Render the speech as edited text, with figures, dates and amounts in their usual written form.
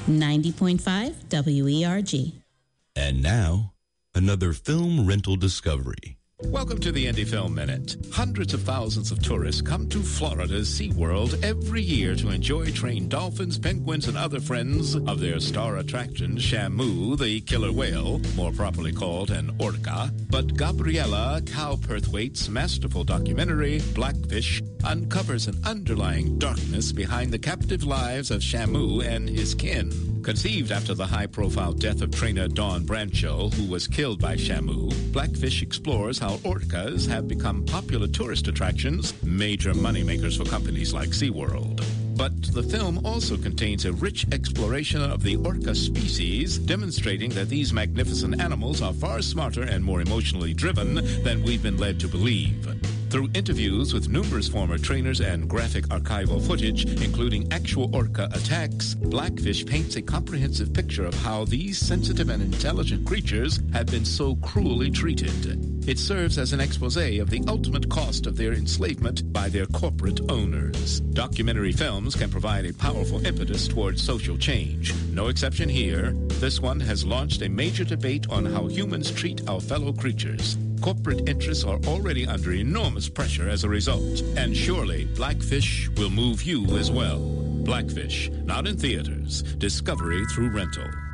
90.5 WERG. And now, another film rental discovery. Welcome to the Indie Film Minute. Hundreds of thousands of tourists come to Florida's SeaWorld every year to enjoy trained dolphins, penguins, and other friends of their star attraction, Shamu, the killer whale, more properly called an orca. But Gabriella Cowperthwaite's masterful documentary, Blackfish, uncovers an underlying darkness behind the captive lives of Shamu and his kin. Conceived after the high-profile death of trainer Dawn Brancho, who was killed by Shamu, Blackfish explores how orcas have become popular tourist attractions, major moneymakers for companies like SeaWorld. But the film also contains a rich exploration of the orca species, demonstrating that these magnificent animals are far smarter and more emotionally driven than we've been led to believe. Through interviews with numerous former trainers and graphic archival footage, including actual orca attacks, Blackfish paints a comprehensive picture of how these sensitive and intelligent creatures have been so cruelly treated. It serves as an expose of the ultimate cost of their enslavement by their corporate owners. Documentary films can provide a powerful impetus towards social change. No exception here. This one has launched a major debate on how humans treat our fellow creatures. Corporate interests are already under enormous pressure as a result, and surely Blackfish will move you as well. Blackfish, not in theaters. Discovery through rental.